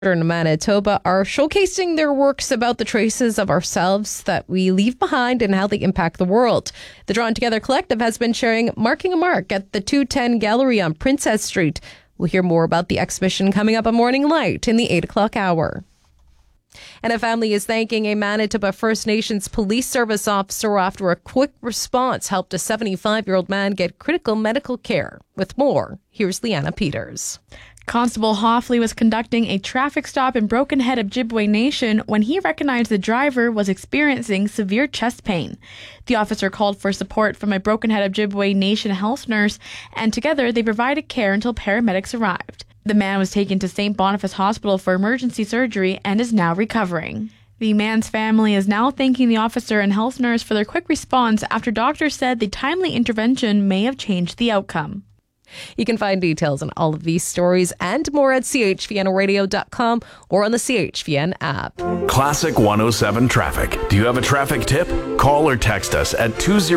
in Manitoba are showcasing their works about the traces of ourselves that we leave behind and how they impact the world. The Drawn Together Collective has been sharing Marking a Mark at the 210 Gallery on Princess Street. We'll hear more about the exhibition coming up on Morning Light in the 8 o'clock hour. And a family is thanking a Manitoba First Nations police service officer after a quick response helped a 75-year-old man get critical medical care. With more, here's Leanna Peters. Constable Hoffley was conducting a traffic stop in Broken Head, Ojibwe Nation when he recognized the driver was experiencing severe chest pain. The officer called for support from a Broken Head, Ojibwe Nation health nurse, and together they provided care until paramedics arrived. The man was taken to St. Boniface Hospital for emergency surgery and is now recovering. The man's family is now thanking the officer and health nurse for their quick response after doctors said the timely intervention may have changed the outcome. You can find details on all of these stories and more at chvnradio.com or on the CHVN app. Classic 107 traffic. Do you have a traffic tip? Call or text us at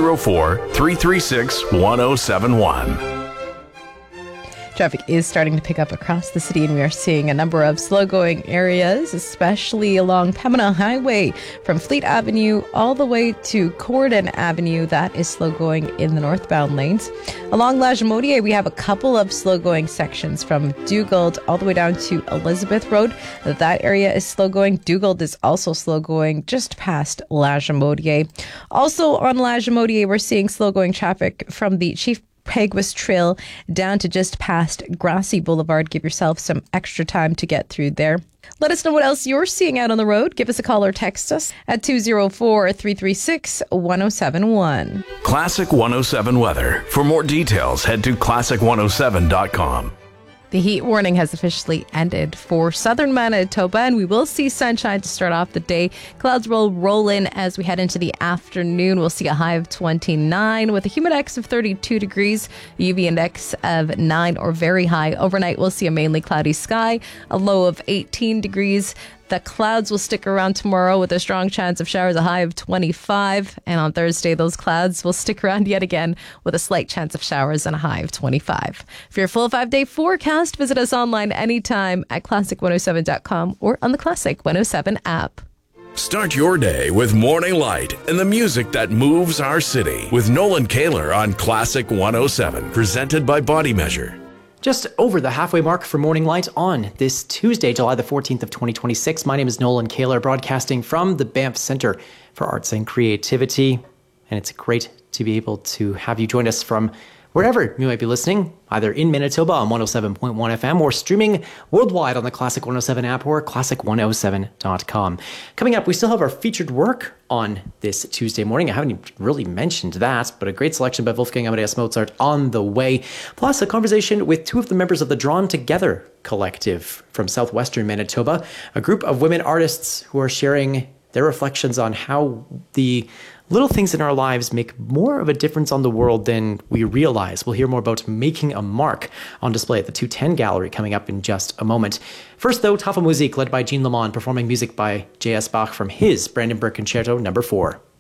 204-336-1071. Traffic is starting to pick up across the city, and we are seeing a number of slow-going areas, especially along Pembina Highway from Fleet Avenue all the way to Corydon Avenue. That is slow-going in the northbound lanes. Along Lagimodiere, we have a couple of slow-going sections from Dugald all the way down to Elizabeth Road. That area is slow-going. Dugald is also slow-going just past Lagimodiere. Also on Lagimodiere, we're seeing slow-going traffic from the Chief Peguis Trail down to just past Grassy Boulevard. Give yourself some extra time to get through there. Let us know what else you're seeing out on the road. Give us a call or text us at 204-336-1071. Classic 107 weather. For more details, head to classic107.com. The heat warning has officially ended for southern Manitoba, and we will see sunshine to start off the day. Clouds will roll in as we head into the afternoon. We'll see a high of 29 with a humidex of 32 degrees, UV index of 9 or very high. Overnight, we'll see a mainly cloudy sky, a low of 18 degrees. The clouds will stick around tomorrow with a strong chance of showers, a high of 25. And on Thursday, those clouds will stick around yet again with a slight chance of showers and a high of 25. For your full 5-day forecast, visit us online anytime at classic107.com or on the Classic 107 app. Start your day with Morning Light and the music that moves our city with Nolan Kaler on Classic 107, presented by Body Measure. Just over the halfway mark for Morning Light on this Tuesday, July the 14th of 2026. My name is Nolan Kaler, broadcasting from the Banff Centre for Arts and Creativity. And it's great to be able to have you join us from wherever you might be listening, either in Manitoba on 107.1 FM or streaming worldwide on the Classic 107 app or classic107.com. Coming up, we still have our featured work on this Tuesday morning. I haven't even really mentioned that, but a great selection by Wolfgang Amadeus Mozart on the way. Plus, a conversation with two of the members of the Drawn Together Collective from southwestern Manitoba, a group of women artists who are sharing their reflections on how the little things in our lives make more of a difference on the world than we realize. We'll hear more about Making a Mark on display at the 210 Gallery coming up in just a moment. First, though, Tafelmusik, led by Jean Lamont, performing music by J.S. Bach from his Brandenburg Concerto No. 4.